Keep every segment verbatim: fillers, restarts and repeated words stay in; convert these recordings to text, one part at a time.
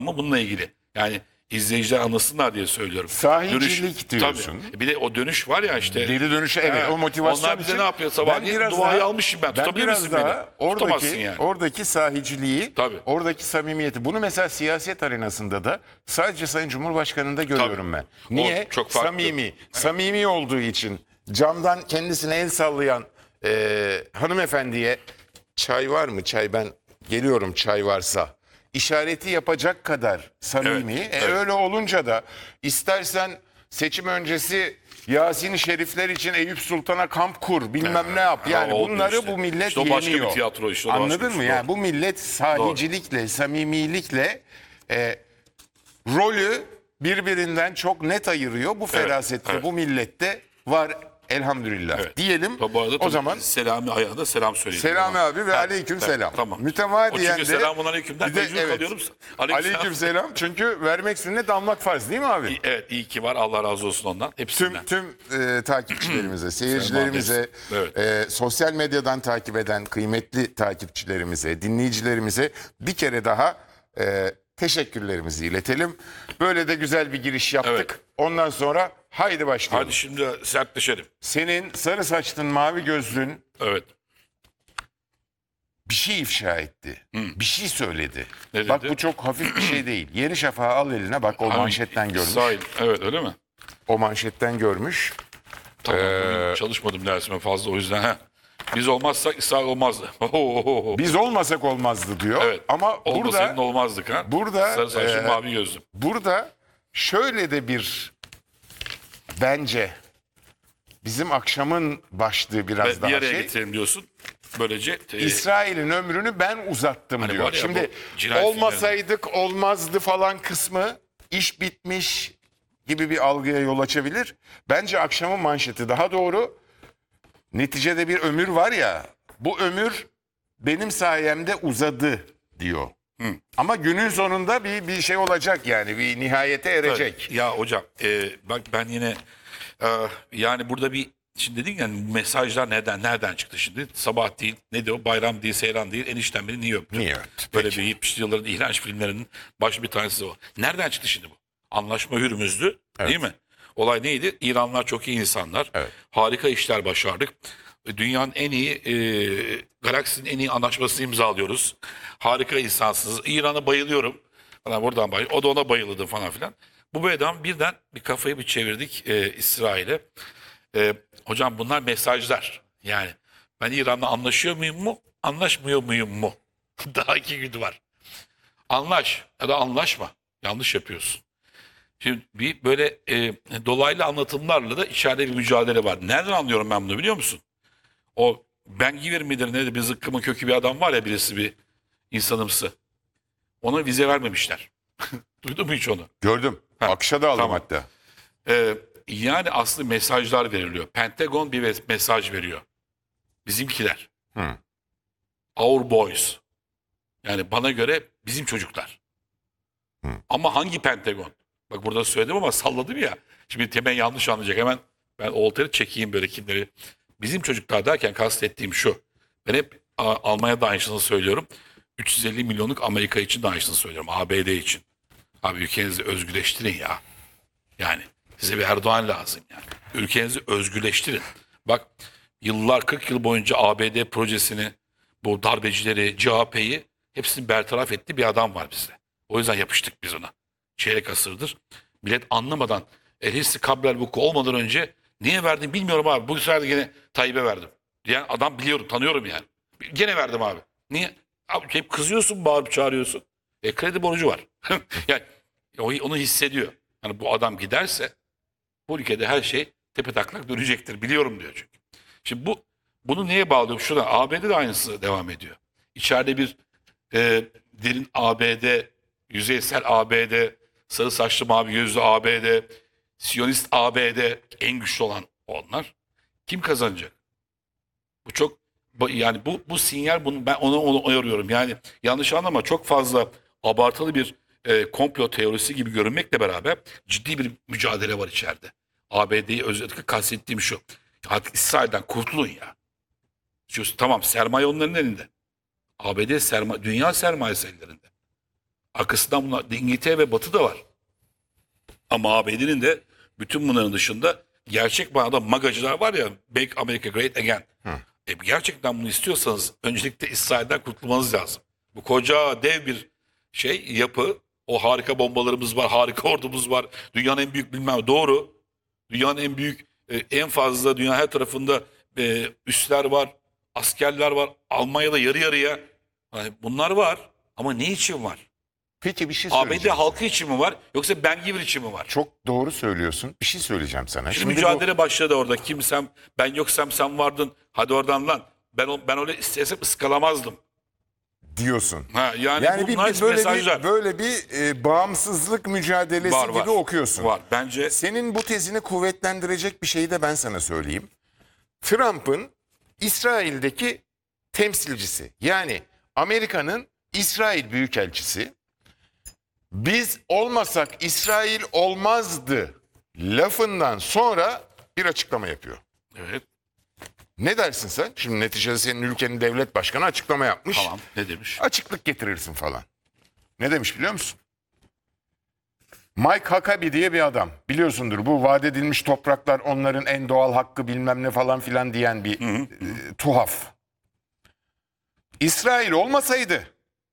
Ama bununla ilgili. Yani izleyiciler anlasınlar diye söylüyorum. Sahicilik diyorsun. Tabii. Bir de o dönüş var ya işte. Geri dönüşü evet, He, o motivasyon onlar bize için ne yapıyor sabah ben diye biraz duayı daha- almışım ben. Ben Tutabilir biraz misin beni? daha Tutamazsın oradaki, yani. oradaki sahiciliği, Tabii. oradaki samimiyeti. Bunu mesela siyaset arenasında da sadece Sayın Cumhurbaşkanı'nda görüyorum ben. Niye? O çok farklı. Samimi. Samimi olduğu için camdan kendisine el sallayan e, hanımefendiye çay var mı? Çay ben geliyorum çay varsa. İşareti yapacak kadar samimi. Evet, E, evet. Öyle olunca da istersen seçim öncesi Yasin-i Şerifler için Eyüp Sultan'a kamp kur bilmem ne yap. Yani Ha, oldu bunları işte. bu millet İşte o başka bir yeniyor. tiyatro işte, o başka Anladın bir mı? şey. Yani bu millet sahicilikle, samimilikle e, rolü birbirinden çok net ayırıyor. Bu ferasetle evet. bu millette var elhamdülillah. Evet. Diyelim Tabii bu arada o tabii zaman Selami Ay'a da selam söyleyelim. Selam abi ve Ha, aleyküm evet, selam. Tamam. Mütemadiyen o çünkü de selamun aleykümden bir de- mecbur evet. kalıyorum. Aleyküm, Aleyküm selam. Çünkü vermek sünnet almak farz değil mi abi? Evet iyi ki var. Allah razı olsun ondan. Hepsinden. Tüm tüm e, takipçilerimize, seyircilerimize, Evet. e, sosyal medyadan takip eden kıymetli takipçilerimize, dinleyicilerimize bir kere daha e, teşekkürlerimizi iletelim. Böyle de güzel bir giriş yaptık. Evet. Ondan sonra haydi başlayalım. Hadi şimdi sertleşelim. Senin sarı saçlın, mavi gözlün Evet. bir şey ifşa etti. Bir şey söyledi. Ne Bak dedi? bu çok hafif bir şey değil. Yeni Şafak'ı al eline bak o manşetten görmüş. İsrail. Evet öyle mi? O manşetten görmüş. Tamam. Ee, bugün çalışmadım dersime fazla o yüzden. He. Biz olmazsak İsrail olmazdı. Biz olmasak olmazdı diyor. Evet. Ama Olmasaydın burada olmazdık ha. burada, Sarı saçlı e, mavi gözlüm. burada şöyle de bir bence bizim akşamın başlığı biraz Ve bir daha araya şey. getirelim diyorsun. Böylece e, İsrail'in ömrünü ben uzattım Hani diyor. var ya, Şimdi bu cinayet olmasaydık olmazdı falan kısmı iş bitmiş gibi bir algıya yol açabilir. Bence akşamın manşeti daha doğru. Neticede bir ömür var ya, bu ömür benim sayemde uzadı diyor. Ama günün sonunda bir bir şey olacak yani, bir nihayete erecek. Evet. Ya hocam e, bak ben yine e, yani burada bir şimdi dedin yani mesajlar nereden nereden çıktı şimdi? Sabah değil, ne diyor? Bayram değil, seyran değil, enişten beni niye öptü? Niye öptü? Böyle Peki. bir yetmişli yılların iğrenç filmlerinin baş bir tanesi o. Nereden çıktı şimdi bu? Anlaşma Hürmüz'dü değil mi? Olay neydi? İranlılar çok iyi insanlar. Evet. Harika işler başardık. Dünyanın en iyi, e, galaksinin en iyi anlaşmasını imzalıyoruz. Harika insansınız. İran'a bayılıyorum. Falan buradan bayılıyorum. O da ona bayıldı falan filan. Bu adam birden bir kafayı bir çevirdik e, İsrail'e. E, hocam bunlar mesajlar. Yani ben İran'la anlaşıyor muyum mu? Anlaşmıyor muyum mu? Daha iki gün var. Anlaş ya da anlaşma. Yanlış yapıyorsun. Şimdi bir böyle e, dolaylı anlatımlarla da içeride bir mücadele var. Nereden anlıyorum ben bunu biliyor musun? O Ben Giver midir ne bir zıkkımın kökü bir adam var ya, birisi bir insanımsı. Ona vize vermemişler. Duydun mu hiç onu? Gördüm. Ha, Akşa da aldım tamam. hatta. Ee, yani aslında mesajlar veriliyor. Pentagon bir mes- mesaj veriyor. Bizimkiler. Hı. Our boys. Yani bana göre bizim çocuklar. Hı. Ama hangi Pentagon? Bak burada söyledim ama salladım ya. Şimdi Temen yanlış anlayacak. Hemen ben oltayı çekeyim böyle kimleri. Bizim çocuklar derken kastettiğim şu. Ben hep A- Almanya'da aynısını söylüyorum. üç yüz elli milyonluk Amerika için de aynısını söylüyorum. A B D için. Abi ülkenizi özgürleştirin ya. Yani size bir Erdoğan lazım yani. Ülkenizi özgürleştirin. Bak yıllar kırk yıl boyunca A B D projesini, bu darbecileri, C H P'yi hepsini bertaraf etti bir adam var bizde. O yüzden yapıştık biz ona. Çeyrek asırdır. Millet anlamadan El Hissi Kablel Vuku olmadan önce niye verdim bilmiyorum abi. Bu sefer de gene Tayyip'e verdim. Diyen adam biliyorum, tanıyorum yani. Gene verdim abi. Niye? Abi hep kızıyorsun, bağırıp çağırıyorsun. E kredi borcu var. Yani o- onu hissediyor. Hani bu adam giderse bu ülkede her şey tepetaklak dönecektir. Biliyorum diyor çünkü. Şimdi bu bunu neye bağlıyorum? Şurada A B D'de de aynısı devam ediyor. İçeride bir e, derin A B D, yüzeysel A B D, sarı saçlı mavi gözlü A B D, Siyonist A B D en güçlü olan onlar. Kim kazanacak? Bu çok bu- yani bu bu sinyal, bunu ben ona onu uyarıyorum. Yani yanlış anlama, çok fazla abartılı bir e, komplo teorisi gibi görünmekle beraber ciddi bir mücadele var içeride. A B D'yi özellikle kastettiğim şu. Artık İsrail'den kurtulun ya. Şu, tamam sermaye onların elinde. A B D sermaye, dünya sermayesi ellerinde. Arkasından bunlar İngiltere ve Batı da var. Ama A B D'nin de bütün bunların dışında gerçek manada magacılar var ya, Make America Great Again. E, gerçekten bunu istiyorsanız öncelikle İsrail'den kurtulmanız lazım. Bu koca dev bir şey, yapı. O harika bombalarımız var, harika ordumuz var. Dünyanın en büyük bilmem doğru. Dünyanın en büyük, e, en fazla dünya her tarafında e, üsler var, askerler var. Almanya'da yarı yarıya. Yani bunlar var ama ne için var? Peki bir şey A B D söyleyeceğim. halkı için mi var yoksa Ben Gvir için mi var? Çok doğru söylüyorsun. Bir şey söyleyeceğim sana. Şimdi Şimdi bu- mücadele başladı orada. Kimsem, ben yoksam sen vardın. Hadi oradan lan. Ben o- ben öyle istesem ıskalamazdım. diyorsun. Ha, yani, Yani bir, bunlar bir böyle mesajlar. bir böyle bir e, bağımsızlık mücadelesi Var, gibi var. okuyorsun. Var. Bence Senin bu tezini kuvvetlendirecek bir şeyi de ben sana söyleyeyim. Trump'ın İsrail'deki temsilcisi, yani Amerika'nın İsrail Büyükelçisi, biz olmasak İsrail olmazdı lafından sonra bir açıklama yapıyor. evet, Ne dersin sen? Şimdi neticede senin ülkenin devlet başkanı açıklama yapmış. tamam, ne demiş? Açıklık getirirsin falan. Ne demiş biliyor musun? Mike Huckabee diye bir adam. Biliyorsundur, bu vaat edilmiş topraklar onların en doğal hakkı bilmem ne falan filan diyen bir e, tuhaf. İsrail olmasaydı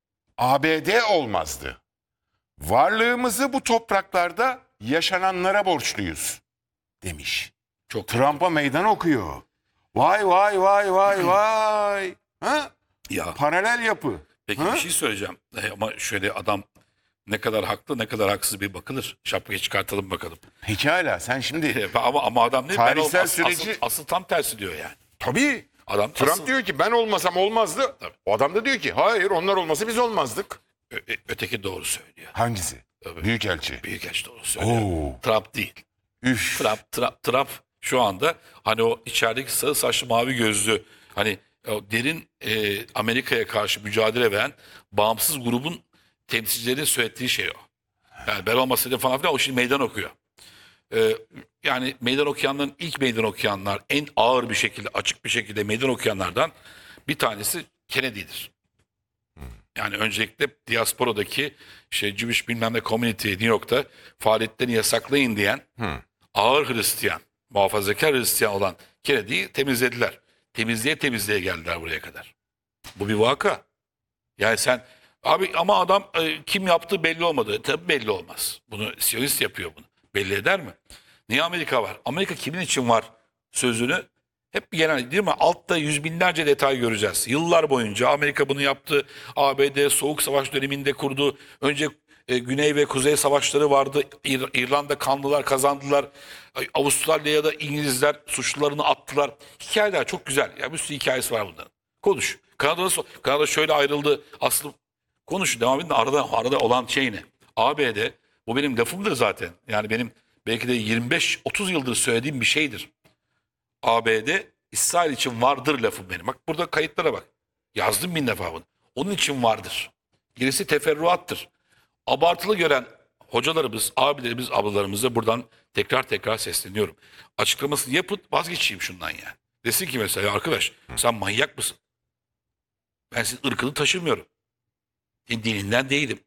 A B D olmazdı. Varlığımızı bu topraklarda yaşananlara borçluyuz demiş. Çok Trump'a meydan okuyor. Vay vay vay vay vay. Ha? ya. Paralel yapı. Peki Ha? bir şey söyleyeceğim. E, ama şöyle adam ne kadar haklı ne kadar haksız bir bakılır. Şapkayı çıkartalım bakalım. Pekala sen şimdi E, ama ama adam ne? Tarihsel ben ol- as- süreci- asıl, asıl tam tersi diyor yani. tabii Adam Trump asıl- diyor ki ben olmasam olmazdı. Tabii. O adam da diyor ki hayır, onlar olmasa biz olmazdık. Ö- ö- öteki doğru söylüyor. Hangisi? Tabii. Büyükelçi. Büyükelçi doğru söylüyor. Oo. Trump değil. Üf. Trump, Trump, Trump şu anda hani o içerideki sarı saçlı mavi gözlü, hani o derin e, Amerika'ya karşı mücadele veren bağımsız grubun temsilcilerinin söylediği şey o. Yani ben olmasaydım falan filan, o şimdi meydan okuyor. E, yani meydan okuyanların, ilk meydan okuyanlar, en ağır bir şekilde, açık bir şekilde meydan okuyanlardan bir tanesi Kennedy'dir. Yani öncelikle diasporadaki şey Jewish bilmem ne community New York'ta faaliyetlerini yasaklayın diyen ağır Hristiyan, muhafazakar Hristiyan olan Kennedy'yi temizlediler. Temizliğe temizliğe geldiler buraya kadar. Bu bir vaka. Yani sen abi ama adam e, kim yaptığı belli olmadı. Tabii belli olmaz. Bunu Siyonist yapıyor bunu. Belli eder mi? Niye Amerika var? Amerika kimin için var sözünü hep bir genel değil mi? Altta yüz binlerce detay göreceğiz. Yıllar boyunca Amerika bunu yaptı. A B D Soğuk Savaş döneminde kurdu. Önce e, Güney ve Kuzey savaşları vardı. İr- İrlanda kanlılar kazandılar. Ay, Avustralya'da İngilizler suçlularını attılar. Hikayeler çok güzel. Ya bir sürü hikayesi var bunların. Konuş. Kanada, Kanada şöyle ayrıldı. Aslı konuş. Devam edin. Arada, arada olan şey ne? A B D, bu benim lafımdır zaten. Yani benim belki de yirmi beş otuz yıldır söylediğim bir şeydir. A B D İsrail için vardır lafım benim. Bak burada kayıtlara bak. Yazdım bin defa bunu. Onun için vardır. Gerisi teferruattır. Abartılı gören hocalarımız, abilerimiz, ablalarımıza buradan tekrar tekrar sesleniyorum. Açıklamasını yapın, vazgeçeyim şundan yani. Desin ki mesela arkadaş sen manyak mısın? Ben senin ırkını taşımıyorum. Senin dininden değilim.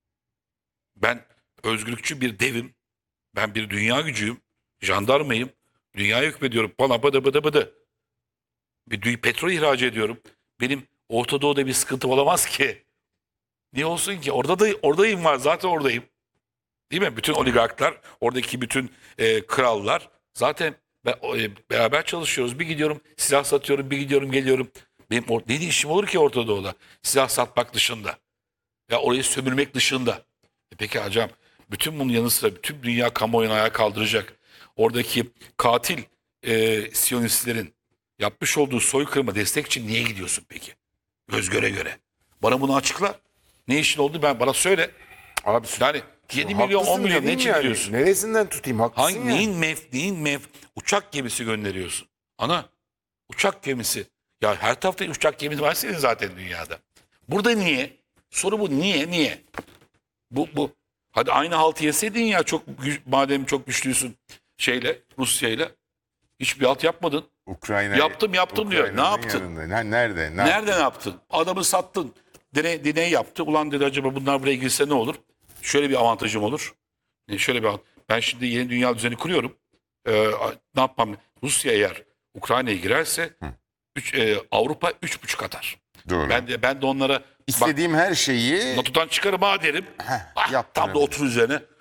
Ben özgürlükçü bir devim. Ben bir dünya gücüyüm. Jandarmayım. Dünyaya hükmediyorum. Bana bıdı bıdı bıdı. Bir dü- petrol ihraç ediyorum. Benim Orta Doğu'da bir sıkıntı olamaz ki. Niye olsun ki? Orada da oradayım var. Zaten oradayım. Değil mi? Bütün oligarklar, oradaki bütün e, krallar zaten be- e, beraber çalışıyoruz. Bir gidiyorum silah satıyorum, bir gidiyorum geliyorum. Benim or- ne işim olur ki Orta Doğu'da? Silah satmak dışında. Ya orayı sömürmek dışında. E peki hocam, bütün bunun yanı sıra bütün dünya kamuoyunu ayağa kaldıracak. Oradaki katil e, Siyonistlerin yapmış olduğu soykırıma destek için niye gidiyorsun peki? Göz göre göre. Bana bunu açıkla. Ne işin oldu ben bana söyle. Abi Yani yedi milyon on haklısın milyon ne dediğim için yani. gidiyorsun? Neresinden tutayım, haklısın Hangi ya. neyin mef neyin mef uçak gemisi gönderiyorsun? Ana uçak gemisi. Ya her tarafta uçak gemisi var senin zaten dünyada. Burada niye? Soru bu, niye niye? Bu bu. Hadi aynı haltı yeseydin ya, çok gü- madem çok güçlüysün şeyle, Rusya'yla. Hiçbir halt yapmadın. Ukrayna Yaptım, yaptım diyor. Ne Ukrayna'nın yaptın? yanında. Ne- Nerede? Ne Nerede ne yaptın? Adamı sattın. deney, deney yaptı. Ulan dedi acaba bunlar buraya girse ne olur? Şöyle bir avantajım olur. E, şöyle bir avant- Ben şimdi yeni dünya düzeni kuruyorum. Ee, ne yapmam? Rusya eğer Ukrayna'ya girerse üç, e, Avrupa üç buçuk atar. Doğru. Ben de ben de onlara bak, İstediğim her şeyi NATO'dan çıkarım ha derim. Heh, Ah, yaptın tam da öyle. otur üzerine.